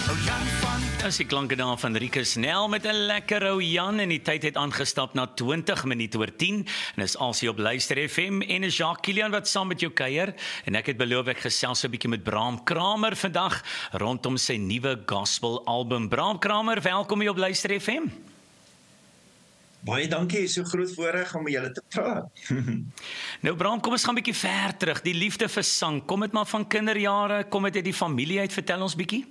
As die klanke daar van Rikus Nel met 'n lekker ou Jan en die tyd het aangestap na 20 minute oor 10 en is alsie op Luister FM en is Jacques Kilian wat saam met jou kuier en ek het beloof ek gesels 'n bietjie met Bram Kramer vandag rondom sy nuwe gospel album. Bram Kramer, welkom hier op Luister FM. Baie dankie, so groot voorreg om met julle te praat. Nou Bram, kom ons gaan 'n bietjie ver terug. Die liefde vir sang, kom dit maar van kinderjare, kom dit uit die familie uit, vertel ons bietjie.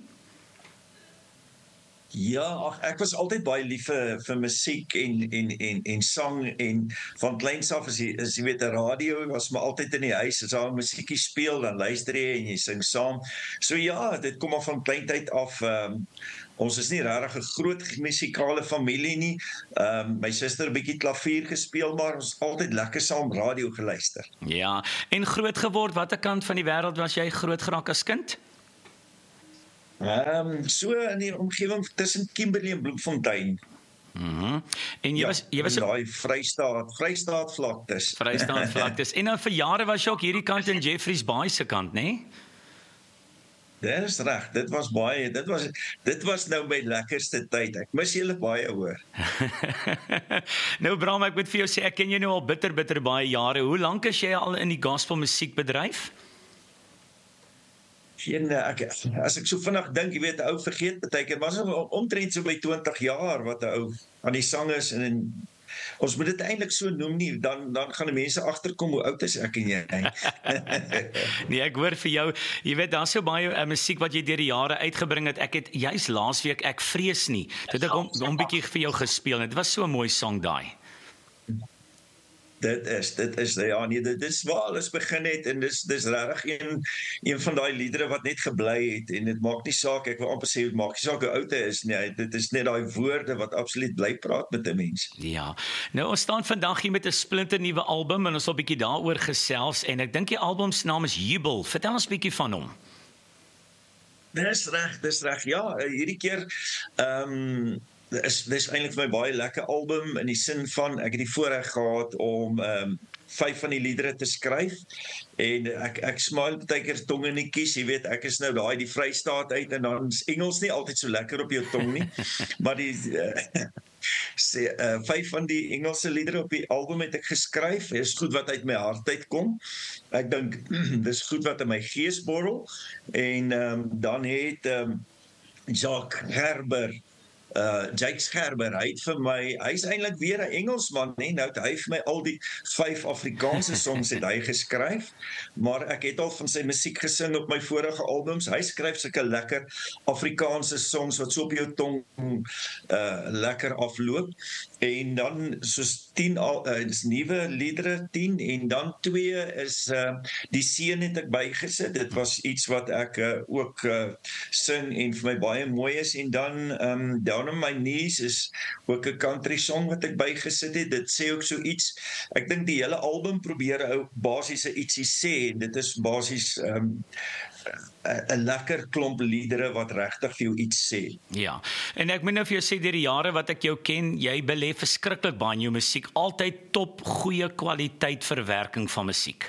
Ja, ek was altyd baie lief vir musiek en sang en van kleins af as jy weet 'n radio was maar altyd in die huis as daar musiekie speel dan luister jy en jy sing saam. So ja, dit kom al van kleintyd af. Ons is nie regtig 'n groot musikale familie nie. My suster 'n bietjie klavier gespeel, maar ons altyd lekker saam radio geluister. Ja, en groot geword, watter kant van die wêreld was jy groot geraak as kind? So in die omgewing tussen Kimberley en Bloemfontein. En jy was in daai Vrystaat vlaktes. Vrystaat vlaktes. En dan vir jare was jy ook hierdie kant in Jeffreys Bay se kant, né? Dit is reg. Dit was nou my lekkerste tyd. Ek mis julle baie hoor. Nou Bram, ek moet vir jou sê ek ken jou nou al bitter baie jare. Hoe lank is jy al in die gospel musiekbedryf? As ek so vinnig dink, jy weet, 'n ou vergeet baie keer, maar so omtrent so by 20 jaar wat 'n ou aan die sang is en ons moet dit eintlik so noem nie, dan gaan die mense agterkom hoe oud is ek en jy. Nee, ek hoor vir jou, jy weet, daar's so baie musiek wat jy deur die jare uitgebring het. Ek het juis laasweek Ek Vrees Nie. Dit het ek 'n bietjie vir jou gespeel. Dit was so 'n mooi song daai. Dit is ja nee, dit is waar alles begin het en dis regtig een van daai liedere wat net gebly het en dit maak nie saak, ek wil amper sê dit maak nie saak hoe oud hy is nie, dit is net daai woorde wat absoluut bly praat met 'n mens. Ja. Nou ons staan vandag hier met 'n splinter nuwe album en ons wil 'n bietjie daaroor gesels en ek dink die album se naam is Jubel. Vertel ons 'n bietjie van hom. Dis reg. Ja, hierdie keer dis eintlik vir my baie lekker album in die sin van ek het die voorreg gehad om 5 van die liedere te skryf en ek smile baie keer tong in die kies, jy weet ek is nou daai die Vrystaat uit en dan is Engels nie altyd so lekker op jou tong nie, maar die 5 van die Engelse liedere op die album het ek geskryf, is goed wat uit my hart uitkom. Ek dink dis goed wat in my gees borrel en dan het Jake Gerber, hy's eintlik weer 'n Engelsman, nee, nou hy vir my al die 5 Afrikaanse songs het hy geskryf, maar ek het al van sy musiek gesing op my vorige albums. Hy skryf sulke lekker Afrikaanse songs wat so op jou tong lekker afloop. En dan soos 10 is nuwe liedere 10 en dan 2 is Die Seën het ek bygesit. Dit was iets wat ek ook sing en vir my baie mooi is en dan Down on My Knees is ook 'n country song wat ek bygesit het. Dit sê ook so iets. Ek dink die hele album probeer ou basies ietsie sê en dit is basies 'n lekker klomp liedere wat regtig vir jou iets sê. Ja, en ek moet nou vir jou sê deur die jare wat ek jou ken, jy belê verskriklik baie in jou musiek, altyd top goeie kwaliteit verwerking van musiek.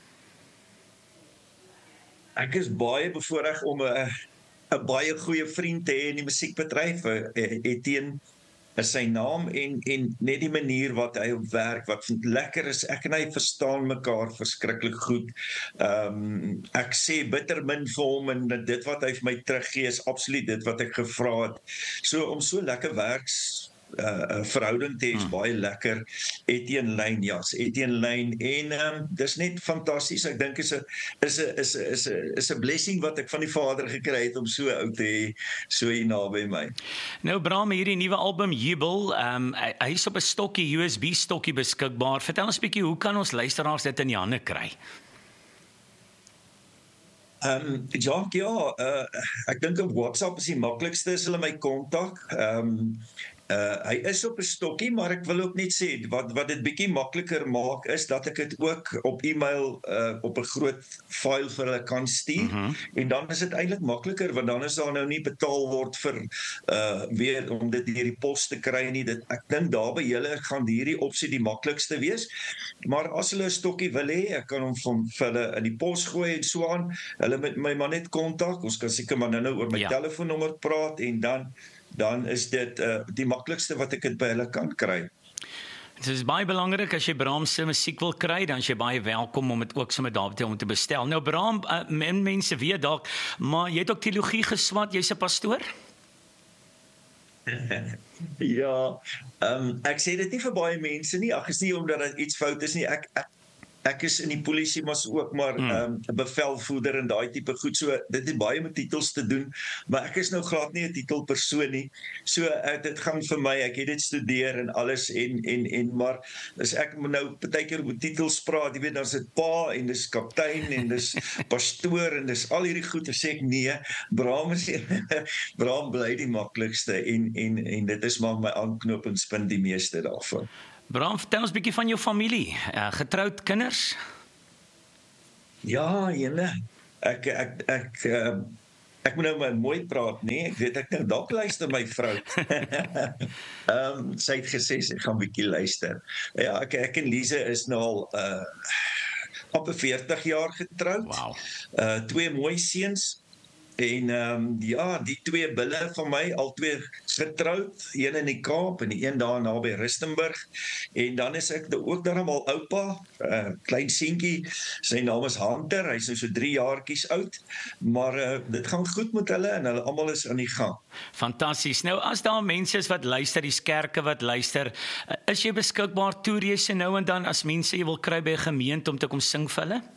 Ek is baie bevoorreg om 'n baie goeie vriend te hê in die musiekbedryf. Etienne is sy naam en net die manier wat hy werk, wat lekker is, ek en hy verstaan mekaar verskriklik goed. Ek sê bitter min vir hom en dit wat hy vir my teruggee is absoluut dit wat ek gevra het. So om so lekker verhouding te hê is baie lekker. Etienne Lyn en dis net fantasties. Ek dink is 'n blessing wat ek van die Vader gekry het om so oud te hê, so hier naby my. Nou Bram, hierdie nuwe album Jubel, hy is op 'n stokkie, USB stokkie beskikbaar. Vertel ons 'n bietjie, hoe kan ons luisteraars dit in die hande kry? Ek dink op WhatsApp is die maklikste, as hulle my kontak. Hy is op 'n stokkie, maar ek wil ook net sê wat dit bietjie makliker maak is dat ek dit ook op e-mail op 'n groot file vir hulle kan stuur. En dan is dit eintlik makliker want dan is daar nou nie betaal word vir weer om dit deur die pos te kry nie. Ek dink daar by julle gaan hierdie opsie die maklikste wees. Maar as hulle 'n stokkie wil hê, ek kan hom vir hulle in die pos gooi en so aan. Hulle met my maar net kontak. Ons kan seker maar nou oor my telefoonnommer praat en dan is dit die maklikste wat ek dit by hulle kan kry. Dit is baie belangrik as jy Bram se musiek wil kry, dan is jy baie welkom om dit ook sommer daar om te bestel. Nou Bram, mense weet dalk, maar jy het ook teologie geswat, jy's 'n pastoor? Ja, ek sê dit nie vir baie mense nie, ag is nie omdat dit iets fout is nie. Ek is in die polisie maar ook maar 'n bevelvoerder en daai tipe goed. So dit het baie met titels te doen, maar ek is nou glad nie 'n titelpersoon nie. So dit gaan vir my, ek het dit studeer en alles en maar as ek nou partykeer oor titels praat, jy weet dan is dit pa en dis kaptein en dis pastoor en dis al hierdie goed, sê ek nee, Bram bly die maklikste en dit is maar my aanknopingspunt die meeste daarvan. Bram, vertel ons 'n bietjie van jou familie. Getroud, kinders? Ja, jene. Ek moet nou maar mooi praat, nee. Ek weet ek nou dalk luister my vrou. Sy het gesê sy gaan 'n bietjie luister. Ja, ek en Lise is nou al amper 40 jaar getroud. Wow. 2 mooi seuns. En ja, die 2 bulle van my, al 2 getroud, een in die Kaap en die een daar naby Rustenburg. En dan is ek ook daarom al oupa, klein seentjie, sy naam is Hunter, hy is nou so 3 jaartjies oud, maar dit gaan goed met hulle en hulle almal is aan die gang. Fantasties. Nou as daar mense is wat luister, die kerke wat luister, is jy beskikbaar toerreise nou en dan as mense jy wil kry by 'n gemeente om te kom sing vir hulle?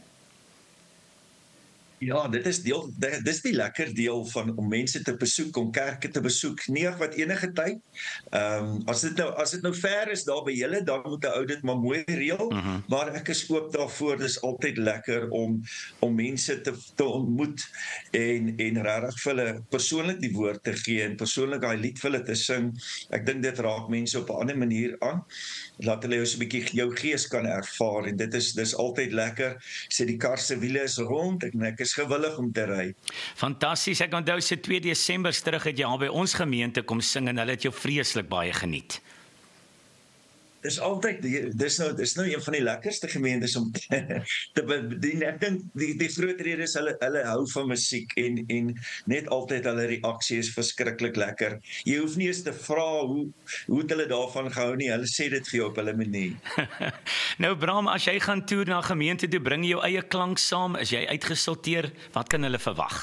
Ja, dis die lekker deel van om mense te besoek, om kerke te besoek, nie wat enige tyd. As dit nou ver is daar by julle, dan moet 'n ou dit maar mooi reël, maar ek is oop daarvoor. Dis altyd lekker om mense te ontmoet en regtig vir hulle persoonlik die woord te gee en persoonlik daai lied vir hulle te sing. Ek dink dit raak mense op 'n ander manier aan. Laat hulle so 'n bietjie jou gees kan ervaar en dis altyd lekker. Sê die kar se wiele is rond en ek is gewillig om te ry. Fantasties. Ek onthou se 2 Desember terug het jy al by ons gemeente kom sing en hulle het jou vreeslik baie geniet. Dis altyd dis nou een van die lekkerste gemeentes om te bedien. Ek dink die groot rede is hulle hou van musiek en net altyd hulle reaksie is verskriklik lekker. Jy hoef nie eens te vra hoe het hulle daarvan gehou nie. Hulle sê dit vir jou op hulle manier. Nou Bram, as jy gaan toer na gemeente toe, bring jy jou eie klank saam, is jy uitgesorteer, wat kan hulle verwag?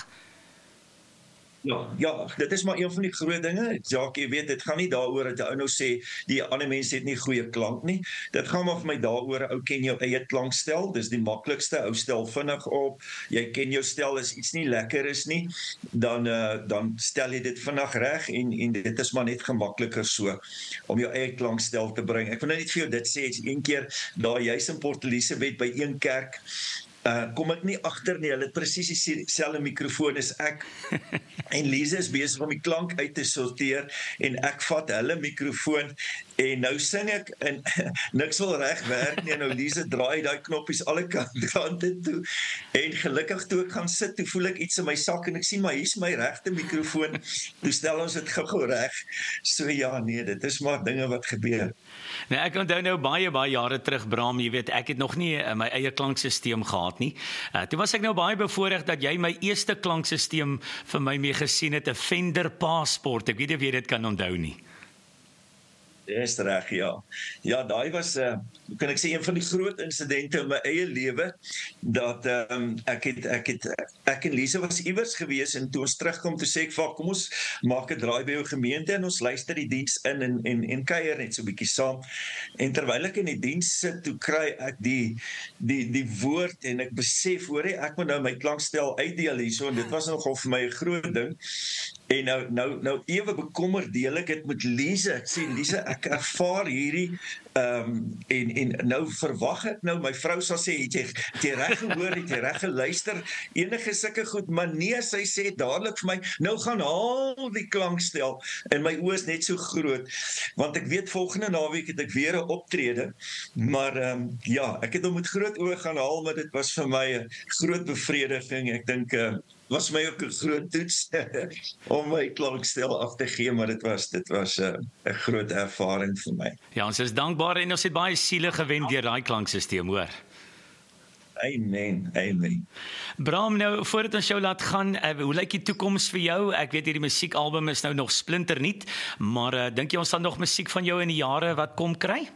Ja, dit is maar een van die groot dinge. Jacques, jy weet, dit gaan nie daaroor dat jy nou sê die ander mense het nie goeie klank nie. Dit gaan maar vir my daaroor, ou ken jou eie klankstel, dis die maklikste, ou stel vinnig op. Jy ken jou stel as iets nie lekker is nie, dan stel jy dit vinnig reg en dit is maar net gemakliker so om jou eie klankstel te bring. Ek wil net vir jou dit sê, een keer daar juis in Port Elizabeth by een kerk kom ek nie agter nie, hulle het presies dieselfde mikrofoon as ek en Lise is besig om die klank uit te sorteer en ek vat hulle mikrofoon en nou sing ek en niks wil reg werk nie en nou Lise draai daai knoppies alle kante toe en gelukkig toe ek gaan sit, toe voel ek iets in my sak en ek sien maar hier's my regte mikrofoon, toe stel ons dit gou reg. So ja, nee, dit is maar dinge wat gebeur. Nou ek onthou nou baie jare terug Bram, jy weet, ek het nog nie my eie klankstelsel gehad nie. Toe was ek nou baie bevoorreg dat jy my eerste klankstelsel vir my mee gesien het, 'n Fender Passport. Ek weet nie of jy dit kan onthou nie. Dis reg, ja. Ja, daai was kan ek sê een van die groot insidente in my eie lewe dat ek en Lise was iewers gewees en toe ons terugkom toe sê ek vir kom ons maak 'n draai by jou gemeente en ons luister die diens in en kuier net so 'n bietjie saam. En terwyl ek in die diens sit, toe kry ek die woord en ek besef, hoor ek moet nou my klankstel uitdeel hierso en dit was nogal vir my 'n groot ding. En nou ewe bekommer deel ek dit met Lise. Ek sê Lise, ek ervaar hierdie en nou verwag ek nou my vrou sal sê het jy reg gehoor, het jy reg geluister, enige sulke goed, maar nee, sy sê dadelik vir my, nou gaan haal die klankstel en my oë is net so groot, want ek weet volgende naweek het ek weer 'n optrede, maar ja, ek het hom met groot oë gaan haal, maar dit was vir my 'n groot bevrediging. Ek dink was my ook 'n groot toets om my klankstel af te gee, maar dit was 'n groot ervaring vir my. Ja, ons is dankbaar en ons het baie siele gewen deur daai klankstelsel, hoor. Amen, amen. Bram, nou voordat ons jou laat gaan, hoe lyk die toekoms vir jou? Ek weet hierdie musiekalbum is nou nog splinternuut, maar dink jy ons sal nog musiek van jou in die jare wat kom kry?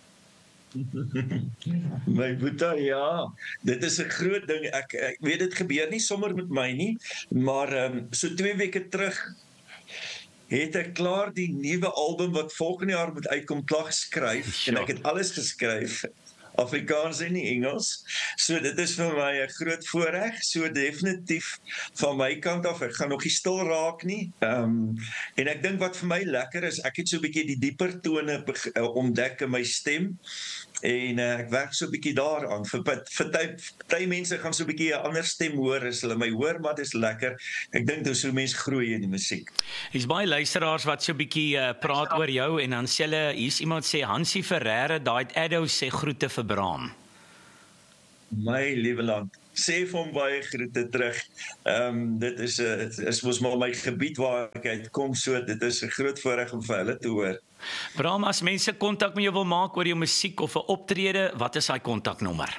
My boetie, ja, dit is 'n groot ding. Ek weet dit gebeur nie sommer met my nie, maar so 2 weke terug het ek klaar die nuwe album wat volgende jaar moet uitkom klaar geskryf en ek het alles geskryf. Afrikaans en nie Engels. So dit is vir my 'n groot voorreg, so definitief van my kant af, ek gaan nog nie stil raak nie. En ek dink wat vir my lekker is, ek het so 'n bietjie die dieper tone ontdek in my stem. En ek werk so 'n bietjie daaraan. Vir party mense gaan so 'n bietjie 'n ander stem hoor as hulle my hoor, maar dit is lekker. Ek dink dis hoe mense groei in die musiek. Hier's baie luisteraars wat so 'n bietjie praat oor jou en dan sê hulle, hier's iemand sê Hansie Ferreira, daai Addo sê groete vir Bram. My liewe land, sê vir hom baie groete terug. Dit is mos maar my gebied waar ek uitkom, so dit is 'n groot voorreg om vir hulle te hoor. Bram, as mense kontak met jou wil maak oor jou musiek of 'n optrede, wat is daai kontaknommer?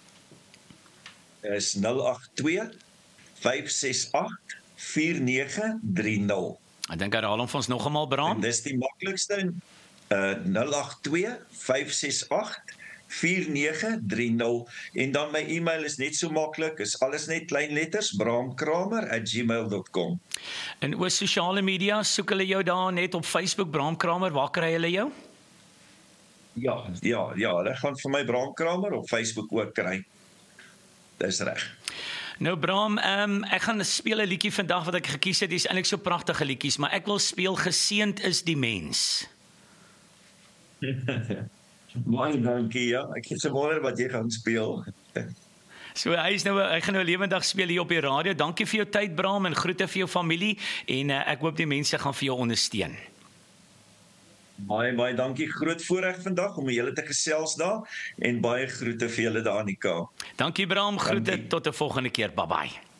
Is 082 568 4930. Ek dink herhaal hom vir ons nog eenmaal, Bram. En dis die maklikste, 082 568 4930 en dan my e-mail is net so maklik, is alles net klein letters, bramkramer@gmail.com. En oor sosiale media, soek hulle jou daar net op Facebook, Bram Kramer, waar kry hulle jou? Ja, hulle gaan vir my Bram Kramer op Facebook ook kry. Dis reg. Nou Bram, ek gaan speel 'n liedjie vandag wat ek gekies het. Dis eintlik so pragtige liedjies, maar ek wil speel Geseënd is die mens. Baie dankie, ja. Ek het so wonder wat jy gaan speel. So hy gaan nou lewendig speel hier op die radio. Dankie vir jou tyd, Bram, en groete vir jou familie en ek hoop die mense gaan vir jou ondersteun. Baie dankie. Groot voorreg vandag om julle te gesels daar en baie groete vir julle daar in die Kaap. Dankie Bram, groete tot 'n volgende keer. Bye bye.